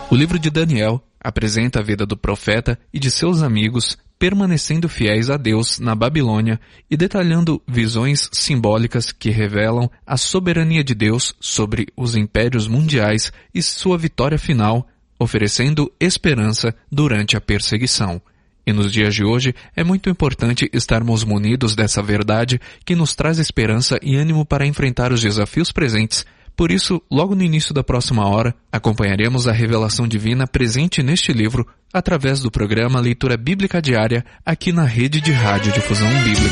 O livro de Daniel apresenta a vida do profeta e de seus amigos permanecendo fiéis a Deus na Babilônia e detalhando visões simbólicas que revelam a soberania de Deus sobre os impérios mundiais e sua vitória final, oferecendo esperança durante a perseguição. E nos dias de hoje é muito importante estarmos munidos dessa verdade que nos traz esperança e ânimo para enfrentar os desafios presentes. Por isso, logo no início da próxima hora, acompanharemos a revelação divina presente neste livro através do programa Leitura Bíblica Diária aqui na Rede de Rádio Difusão Bíblica.